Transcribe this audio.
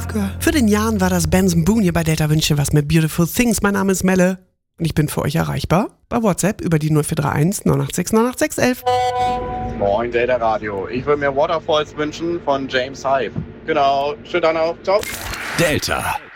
aufgehört. Für den Jahren war das Benson Boone hier bei Delta Wünsche was mit Beautiful Things. Mein Name ist Melle und ich bin für euch erreichbar bei WhatsApp über die 0431 986 98611. Moin Delta Radio. Ich würde mir Waterfalls wünschen von James Hype. Genau. Schönen Tag noch. Ciao. Delta.